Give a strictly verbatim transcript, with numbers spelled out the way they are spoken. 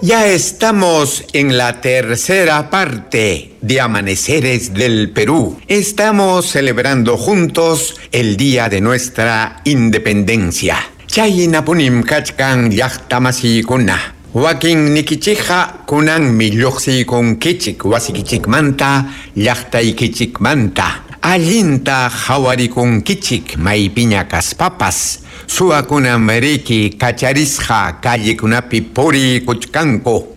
Ya estamos en la tercera parte de Amaneceres del Perú. Estamos celebrando juntos el día de nuestra independencia. Chay napunim kachkan llaqtamasi kuna. Wakin nikichija kunan milluqsi kun kichik wasikichikmanta llaqtaykichikmanta. Allinta hawarikun kichik maypiña kaspapas. Suakunan meriki kacharisja kallikunapi puri kuchkanko.